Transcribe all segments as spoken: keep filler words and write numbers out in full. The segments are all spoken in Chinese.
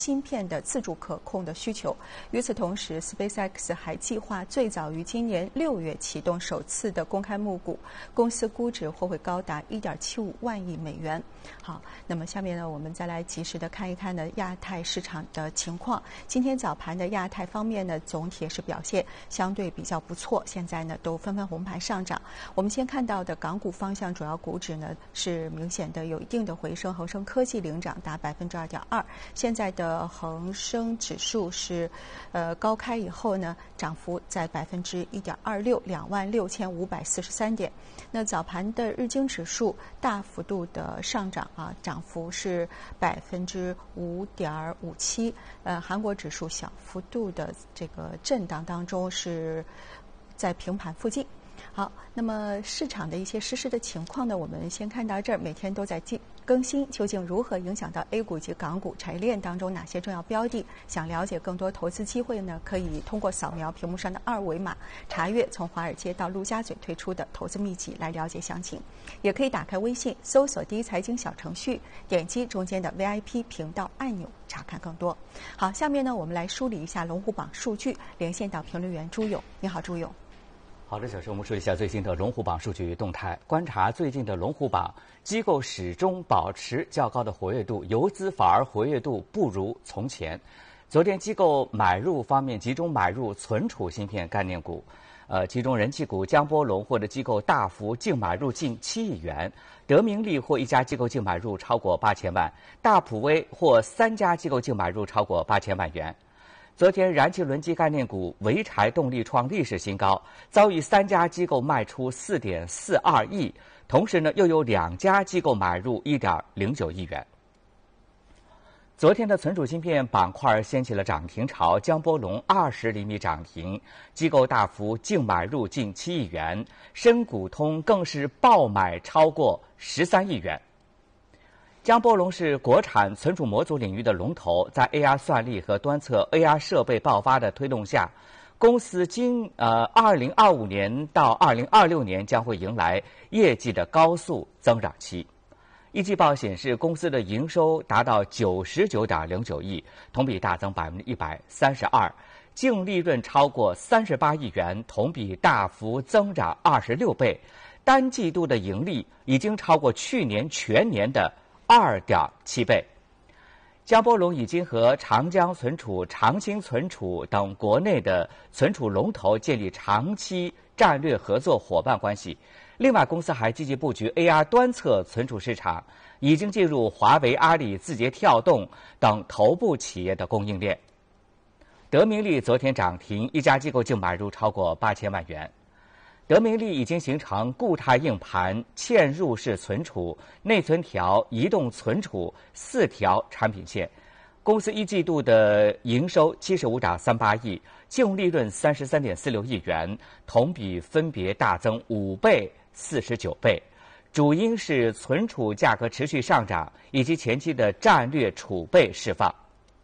芯片的自主可控的需求。与此同时 ，SpaceX 还计划最早于今年六月启动首次的公开募股，公司估值或会高达 一点七五万亿美元。好，那么下面呢，我们再来及时的看一看呢亚太市场的情况。今天早盘的亚太方面呢，总体是表现相对比较不错，现在呢都纷纷红盘上涨。我们先看到的港股方向主要股指呢是明显的有一定的回升，恒生科技领涨达百分之二点二，现在的恒生指数是，呃高开以后呢，涨幅在百分之一点二六，两万六千五百四十三点。那早盘的日经指数大幅度的上涨啊，涨幅是百分之五点五七。呃，韩国指数小幅度的这个震荡当中是在平盘附近。好，那么市场的一些实时的情况呢，我们先看到这儿，每天都在更新，究竟如何影响到 A 股以及港股产业链当中哪些重要标的？想了解更多投资机会呢，可以通过扫描屏幕上的二维码，查阅从华尔街到陆家嘴推出的投资秘籍来了解详情。也可以打开微信，搜索第一财经小程序，点击中间的 V I P 频道按钮，查看更多。好，下面呢，我们来梳理一下龙虎榜数据，连线到评论员朱勇。你好，朱勇。 好的，小石，我们说一下最新的龙虎榜数据动态。观察最近的龙虎榜，机构始终保持较高的活跃度，游资反而活跃度不如从前。昨天机构买入方面集中买入存储芯片概念股，呃，其中人气股江波龙获得机构大幅净买入近七亿元，德明利或一家机构净买入超过八千万，大普威或三家机构净买入超过八千万元。昨天，燃气轮机概念股潍柴动力创历史新高，遭遇三家机构卖出 四点四二亿，同时呢，又有两家机构买入 一点零九亿元。昨天的存储芯片板块掀起了涨停潮，江波龙二十厘米涨停，机构大幅净买入近七亿元，深股通更是爆买超过十三亿元。江波龙是国产存储模组领域的龙头，在 A R 算力和端侧 A R 设备爆发的推动下，公司今呃二零二五年到二零二六年将会迎来业绩的高速增长期。一季报显示，公司的营收达到九十九点零九亿，同比大增百分之一百三十二，净利润超过三十八亿元，同比大幅增长二十六倍，单季度的盈利已经超过去年全年的二点七倍。江波龙已经和长江存储、长兴存储等国内的存储龙头建立长期战略合作伙伴关系。另外，公司还积极布局 A R 端侧存储市场，已经进入华为、阿里、字节跳动等头部企业的供应链。德明利昨天涨停，一家机构净买入超过八千万元。德明利已经形成固态硬盘、嵌入式存储、内存条、移动存储四条产品线。公司一季度的营收七十五点三八亿，净利润三十三点四六亿元，同比分别大增五倍、四十九倍。主因是存储价格持续上涨，以及前期的战略储备释放。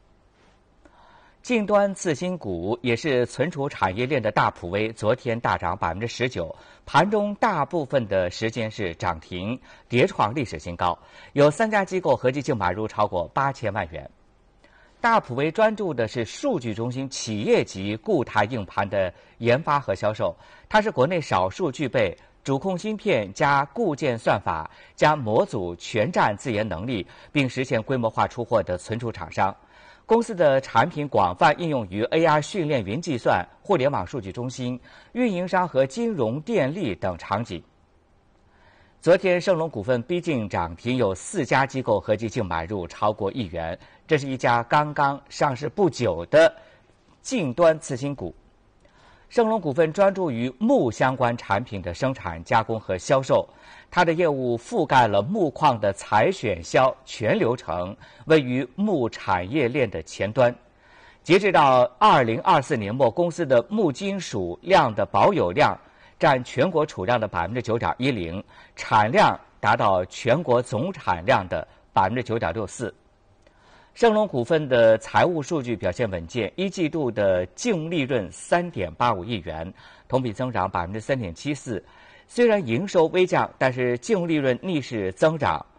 近端次新股也是存储产业链的大普威，昨天大涨百分之十九，盘中大部分的时间是涨停，跌创历史新高。有三家机构合计净买入超过八千万元。大普威专注的是数据中心企业级固态硬盘的研发和销售，它是国内少数具备主控芯片加固件算法加模组全站自研能力，并实现规模化出货的存储厂商。公司的产品广泛应用于 A R 训练云计算、互联网数据中心、运营商和金融、电力等场景。昨天，盛隆股份逼近涨停，有四家机构合计净买入超过亿元。这是一家刚刚上市不久的近端次新股。盛隆股份专注于钼相关产品的生产、加工和销售，它的业务覆盖了钼矿的采选销全流程，位于钼产业链的前端。截至到二零二四年末，公司的钼金属量的保有量占全国储量的百分之九点一零，产量达到全国总产量的百分之九点六四。盛隆股份的财务数据表现稳健，一季度的净利润三点八五亿元，同比增长百分之三点七四。虽然营收微降，但是净利润逆势增长。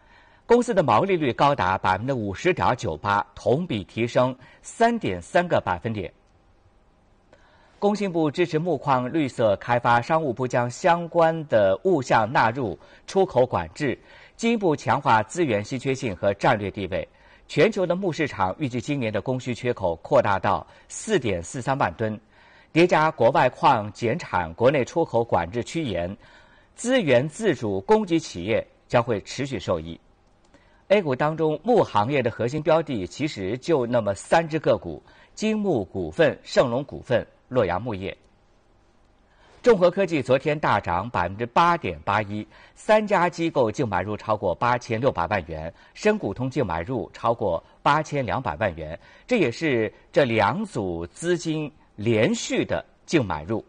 公司的毛利率高达百分之五十点九八，同比提升三点三个百分点。工信部支持木矿绿色开发，商务部将相关的物项纳入出口管制，进一步强化资源稀缺性和战略地位。全球的木市场预计今年的供需缺口扩大到四点四三万吨，叠加国外矿减产、国内出口管制趋严，资源自主供给企业将会持续受益。A 股当中，木行业的核心标的其实就那么三只个股：金木股份、盛隆股份、洛阳木业。众和科技昨天大涨百分之八点八一，三家机构净买入超过八千六百万元，深股通净买入超过八千两百万元，这也是这两组资金连续的净买入。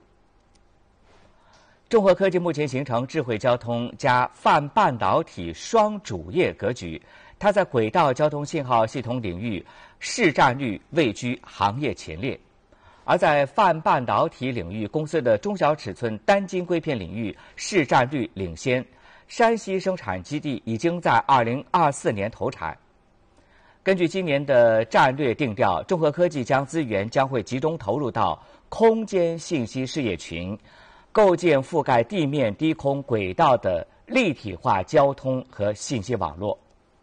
众和科技目前形成智慧交通加泛半导体双主业格局，它在轨道交通信号系统领域市占率位居行业前列。而在泛半导体领域，公司的中小尺寸单晶硅片领域市占率领先，山西生产基地已经在二零二四年投产。根据今年的战略定调，众和科技将资源将会集中投入到空间信息事业群，构建覆盖地面、低空、轨道的立体化交通和信息网络。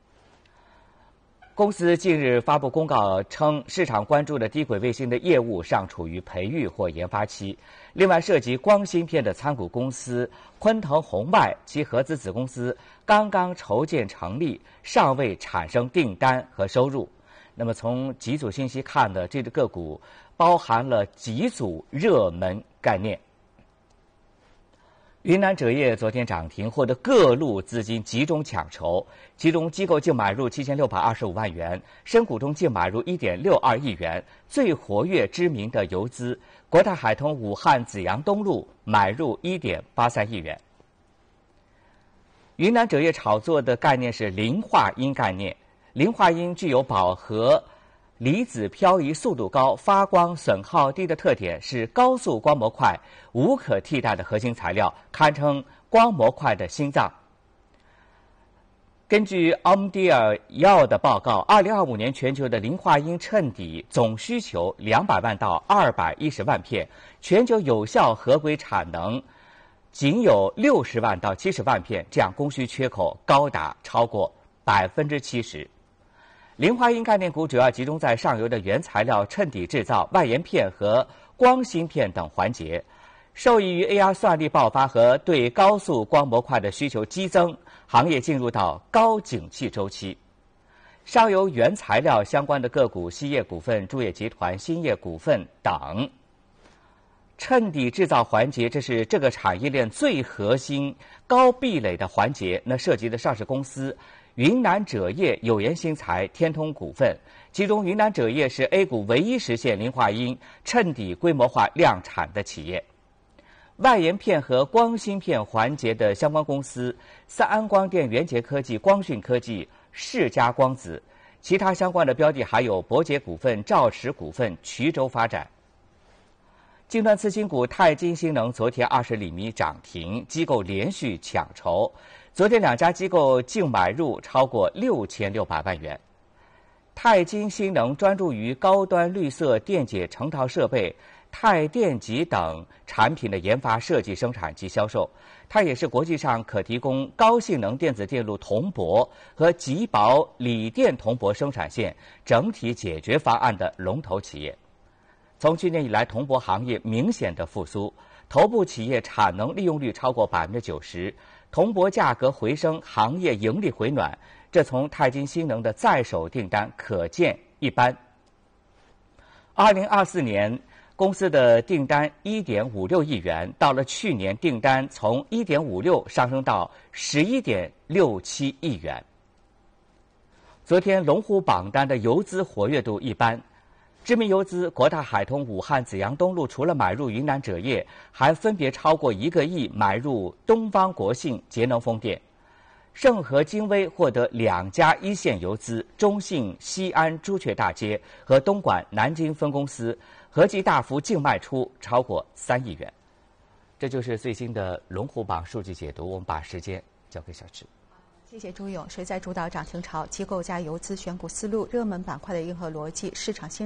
公司近日发布公告称，市场关注的低轨卫星的业务尚处于培育或研发期。另外，涉及光芯片的参股公司昆腾红外，其合资子公司刚刚筹建成立，尚未产生订单和收入。那么，从几组信息看呢，这个个股包含了几组热门概念。云南锗业昨天涨停，获得各路资金集中抢筹，其中机构净买入七千六百二十五万元，深股通净买入一点六二亿元，最活跃知名的游资国泰海通武汉紫阳东路买入一点八三亿元。云南锗业炒作的概念是磷化铟概念，磷化铟具有饱和离子漂移速度高、发光损耗低的特点，是高速光模块无可替代的核心材料，堪称光模块的心脏。根据奥姆迪尔药的报告，二零二五年全球的磷化铟衬底总需求两百万到二百一十万片，全球有效合规产能仅有六十万到七十万片，这样供需缺口高达超过百分之七十。磷化铟概念股主要集中在上游的原材料衬底制造、外延片和光芯片等环节。受益于 A R 算力爆发和对高速光模块的需求激增，行业进入到高景气周期。上游原材料相关的个股，锡业股份、铸业集团、兴业股份等。衬底制造环节，这是这个产业链最核心、高壁垒的环节，那涉及的上市公司云南锗业、有源新材、天通股份，其中云南锗业是 A 股唯一实现磷化铟衬底规模化量产的企业。外延片和光芯片环节的相关公司，三安光电、元捷科技、光讯科技、世嘉光子，其他相关的标的还有博捷股份、兆驰股份、衢州发展。金端次新股泰金新能昨天二十厘米涨停，机构连续抢筹。昨天两家机构净买入超过六千六百万元。泰金新能专注于高端绿色电解成套设备、钛电极等产品的研发、设计、生产及销售。它也是国际上可提供高性能电子电路铜箔和极薄锂电铜箔生产线整体解决方案的龙头企业。从去年以来，铜箔行业明显的复苏，头部企业产能利用率超过百分之九十，铜箔价格回升，行业盈利回暖。这从泰金新能的在手订单可见一斑。二零二四年，公司的订单一点五六亿元，到了去年订单从一点五六上升到十一点六七亿元。昨天龙虎榜单的游资活跃度一般。知名游资国泰海通武汉紫阳东路除了买入云南锗业，还分别超过一个亿买入东方国信、节能风电。盛和精微获得两家一线游资，中信西安朱雀大街和东莞南京分公司合计大幅净卖出超过三亿元。这就是最新的龙虎榜数据解读，我们把时间交给小池。 谢谢朱勇。谁在主导涨停潮？机构加游资选股思路，热门板块的硬核逻辑，市场新。